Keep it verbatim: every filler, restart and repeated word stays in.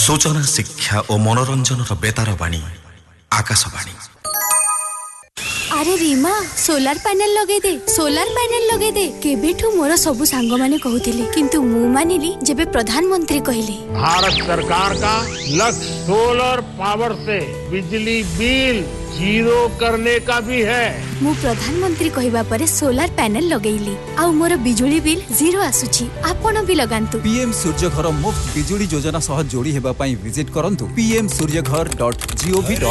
सूचना शिक्षा और मनोरंजन बेतार बाणी आकाशवाणी। अरे रीमा सोलार पैनल लगे दे सोलार पैनल लगे दे केबेठू मोर सबु सांग माने कहूतिले किंतु मु मानिली जेबे प्रधानमंत्री कहिले। भारत सरकार का लक्ष्य सोलर पावर से बिजली बिल जीरो करने का भी है। मु प्रधानमंत्री कहिबा परे सोलार पैनल लगेइली आ मोर बिजुली बिल जीरो आसुची। आपण भी लगांतु। पीएम सूर्य घर मुफ्त बिजुली योजना सह जोड़ी हेबा पई विजिट करंतु पी एम सूर्य घर डॉट जी ओ वी।